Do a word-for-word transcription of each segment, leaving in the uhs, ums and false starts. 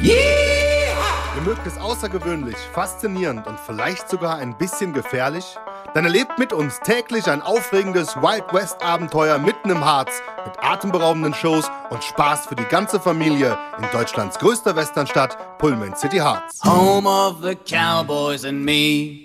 Ihr mögt es außergewöhnlich, faszinierend und vielleicht sogar ein bisschen gefährlich? Dann erlebt mit uns täglich ein aufregendes Wild West Abenteuer mitten im Harz mit atemberaubenden Shows und Spaß für die ganze Familie in Deutschlands größter Westernstadt, Pullman City Harz. Home of the Cowboys and me.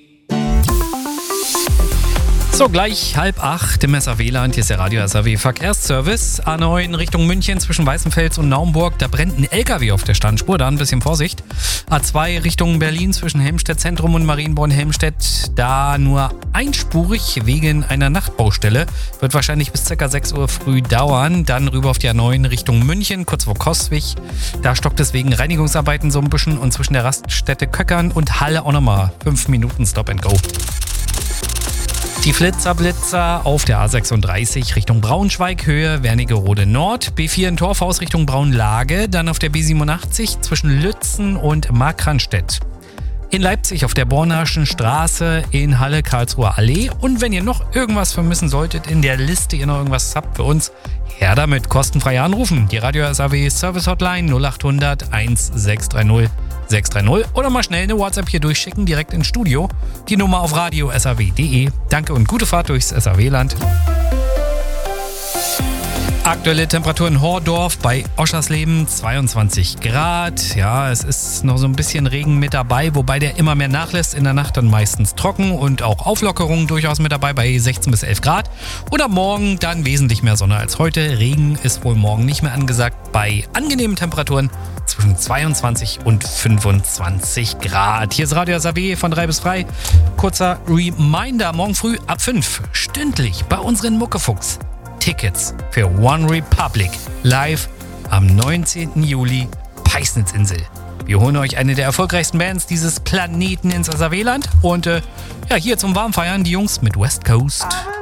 So, gleich halb acht im S A W-Land. Hier ist der Radio S A W Verkehrsservice. A neun Richtung München zwischen Weißenfels und Naumburg. Da brennt ein L K W auf der Standspur, da ein bisschen Vorsicht. A zwei Richtung Berlin zwischen Helmstedt Zentrum und Marienborn-Helmstedt. Da nur einspurig wegen einer Nachtbaustelle. Wird wahrscheinlich bis ca. sechs Uhr früh dauern. Dann rüber auf die A neun Richtung München, kurz vor Kostwig. Da stockt es wegen Reinigungsarbeiten so ein bisschen. Und zwischen der Raststätte Köckern und Halle auch nochmal fünf Minuten Stop and Go. Die Flitzer-Blitzer auf der A sechsunddreißig Richtung Braunschweig, Höhe Wernigerode Nord. B vier in Torfhaus Richtung Braunlage. Dann auf der B siebenundachtzig zwischen Lützen und Markranstädt. In Leipzig auf der Bornhaschen Straße, in Halle Karlsruher Allee. Und wenn ihr noch irgendwas vermissen solltet in der Liste, ihr noch irgendwas habt für uns, her damit, kostenfrei anrufen. Die Radio S A W Service Hotline null acht hundert sechshundertzwanzig sechs drei null oder mal schnell eine WhatsApp hier durchschicken, direkt ins Studio. Die Nummer auf radio s a w punkt de. Danke und gute Fahrt durchs S A W-Land. Aktuelle Temperatur in Hordorf bei Oschersleben zweiundzwanzig Grad. Ja, es ist noch so ein bisschen Regen mit dabei, wobei der immer mehr nachlässt. In der Nacht dann meistens trocken und auch Auflockerungen durchaus mit dabei bei sechzehn bis elf Grad. Oder morgen dann wesentlich mehr Sonne als heute. Regen ist wohl morgen nicht mehr angesagt bei angenehmen Temperaturen zwischen zweiundzwanzig und fünfundzwanzig Grad. Hier ist Radio S A W von drei bis frei. Kurzer Reminder, morgen früh ab fünf stündlich bei unseren Muckefuchs. Tickets für One Republic live am neunzehnten Juli, Peisnitzinsel. Wir holen euch eine der erfolgreichsten Bands dieses Planeten ins S A W-Land und äh, ja, hier zum Warmfeiern die Jungs mit West Coast.